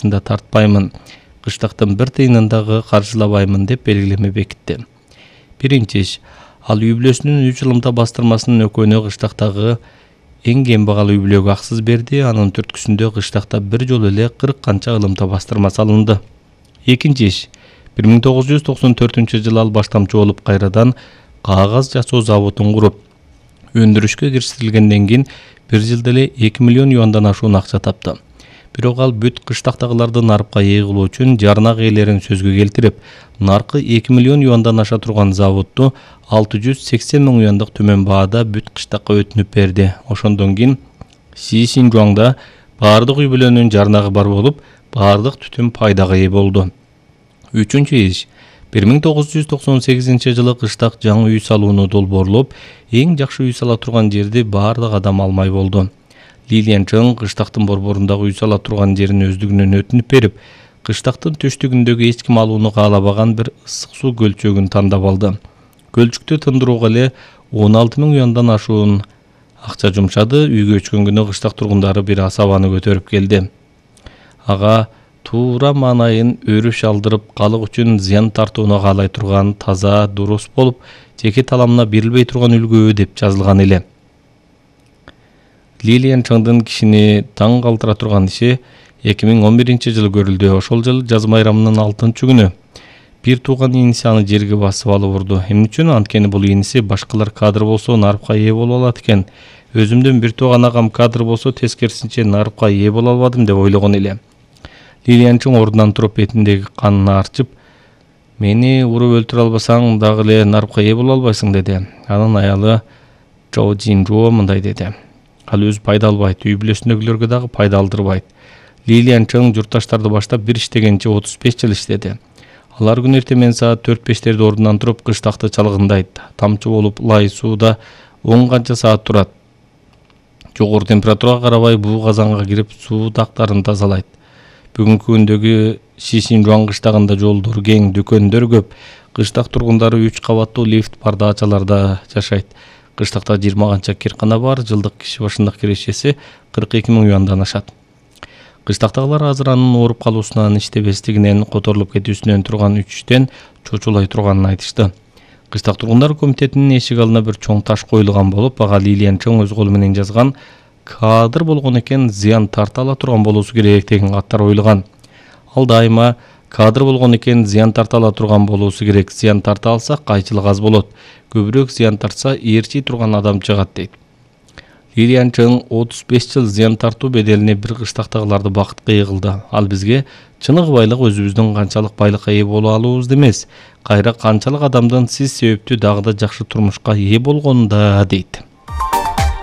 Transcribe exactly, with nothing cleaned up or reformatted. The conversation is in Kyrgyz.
бюджетин да тартпаймын, кыштактын бир тыйынын дагы каржылабаймын деп белгилеме бекитти. Биринчи иш, ал үй бүлөсүнүн үч ылымта бастырмасынын өкөнү кыштактагы эң кембагал үй бүлөгө аксыз берди. Анын түрткүсүндө кыштакта бир жолу эле кырк канча ылымта бастырма салынды. Экинчи иш, бир миң тогуз жүз токсон төртүнчү жылы ал баштамчы болуп кайрадан кагаз жасоо заводун куруп, өндүрүшкө киришtirилгенден кийин бир жылда эле эки миллион юандан ашуун акча тапты. Бирок ал бүт кыштактагыларды нарыкка ээ кылуу үчүн жарнак ээлерин сөзгө келтирип, наркы эки миллион юандан аша турган заводду алты жүз сексен миң юандык төмөн баада бүт кыштакка өтүнүп берди. Ошондон кийин Си Синжуаңда баардык үй бүлөнүн жарнагы бар болуп, баардык түтүн пайдага ээ болду. Үчүнчү иш, бир миң тогуз жүз токсон сегизинчи жылы кыштак жаңы үй салууну долбоорлоп, эң жакшы үй сала турган жерди баардык адам алмай болду. Лилиан Чың кыштактын борборундагы үй сала турган жерин өздүгүнөн өтүнүп берип, кыштактын түштүгүндөгү эч ким алууну каалабаган бир ысык суу көлчөгүн тандап алды. Көлчүктү тындырууга эле он алты миң юандан ашуун акча жумшады. Үйгө өчкөн күнү кыштак тургундары бир асабаны көтөрүп келди. Ага туура маанайын өрүш алдырып калык үчүн зыян тартууну каалай турган, таза, дурус болуп, жеке таламына берилбей турган үлгү деп жазылган эле. Лилиан Чыңдын кишини таң калтыра турган иши эки миң он биринчи жылы көрүлдү. Ошол жылы жаз майрамынын алтынчы күнү бир тууган иниси аны жерге басып алып урду. Эмне үчүн? Анткени бул иниси башкалар кадыр болсо нарыпка ээ боло алат экен. Өзүмдүн бир тууган агам кадыр болсо тескерисинче нарыпка ээ боло албадым деп ойлогон эле. Лилиан Чың ордунан туруп бетиндеги канын арчып, мени уруп өлтүрө албасаң дагы эле нарыпка ээ боло албайсың деди. Анын аялы Чжоу Жинжуо мындай деди: ал өзү пайда албайт, үй бүлөсүндөгүлөргө дагы пайда алдырбайт. Лилиан Чың журтташтарды баштап бир иштегенче отуз беш жыл иштеди. Алар күн эртең менен саат төрт бештерде ордунан туруп кыштакты чалгындайт. Тамчы болуп лай сууда он канча саат турат. Жогору температурага карабай буу казанга кирип суу дактарын тазалайт. Бүгүнкү күндөгү Си Синжуаң кыштагында жолдор кең, дүкөндөр көп. Кыштак тургундары үч кабаттуу лифт бар даачаларда жашайт. Кыштакта жыйырма канча киркана бар, жылдык киши башындагы кирешеси кырк эки миң юандан ашат. Кыштактагылар азыр анын ооруп калуусунан, иштебестигинен, которулуп кетүүсүнөн турган үчүштөн чочулай турганын айтышты. Кыштак тургундар комитетинин эшик алдына бир чоң таш коюлган болуп, ага Лилиан Чың өз колу менен жазган кадыр болгон экен, зыян тарта ала турган болуусу керек деген каттар ойлаган. Ал дайыма кадыр болгон экен, зыян тарта ала турган болуусу керек. Зыян тарта алса кайчылык аз болот. Көбүрөөк зыян тартса ээрчий турган адам чыгат дейт. Лилиан Чың отуз беш жыл зыян тартуу беделине бир кыштактагыларды бакытка ээ кылды. Ал бизге чыныгы байлык өзүбүздүн канчалык байлыкка ээ боло алуубузду эмес, кайра канчалык адамдын сиз себептүү дагы да жакшы турмушка ээ болгонунда дейт.